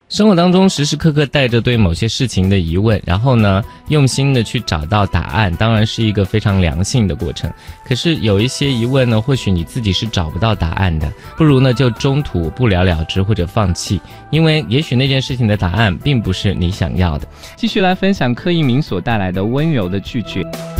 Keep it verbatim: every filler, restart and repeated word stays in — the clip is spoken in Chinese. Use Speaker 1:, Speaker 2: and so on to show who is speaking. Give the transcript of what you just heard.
Speaker 1: 生活当中时时刻刻带着对某些事情的疑问，然后呢用心的去找到答案，当然是一个非常良性的过程。可是有一些疑问呢，或许你自己是找不到答案的，不如呢就中途不了了之或者放弃，因为也许那件事情的答案并不是你想要的。
Speaker 2: 继续来分享柯以明所带来的温柔的拒绝。